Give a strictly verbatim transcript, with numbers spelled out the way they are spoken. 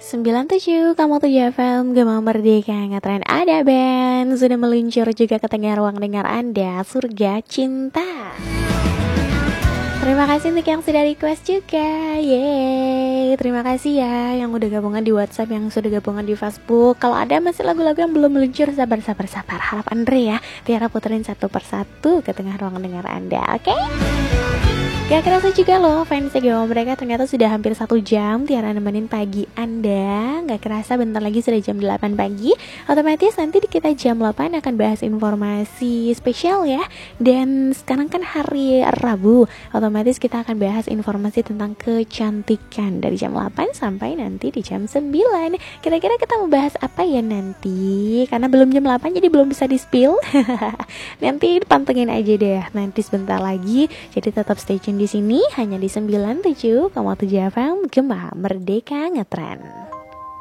sembilan tujuh, kamu tujuh F M, Gema Merdeka ngetren ada band sudah meluncur juga ke tengah ruang dengar Anda, Surga Cinta. Terima kasih untuk yang sudah request juga. Yeay, terima kasih ya yang udah gabungan di WhatsApp, yang sudah gabungan di Facebook. Kalau ada masih lagu-lagu yang belum meluncur, sabar sabar sabar. Harap Andre ya, Tiara puterin satu persatu ke tengah ruang dengar Anda, oke? Okay? Gak kerasa juga loh, fansnya Gema Merdeka ternyata sudah hampir satu jam Tiara nemenin pagi Anda. Gak kerasa bentar lagi sudah jam delapan pagi. Otomatis nanti di kita jam delapan akan bahas informasi spesial ya. Dan sekarang kan hari Rabu, otomatis kita akan bahas informasi tentang kecantikan dari jam delapan sampai nanti di jam sembilan. Kira-kira kita mau bahas apa ya nanti? Karena belum jam delapan jadi belum bisa di-spill. Nanti pantengin aja deh nanti sebentar lagi. Jadi tetap stay tune di sini hanya di sembilan tujuh koma tujuh F M, Gema Merdeka Ngetren.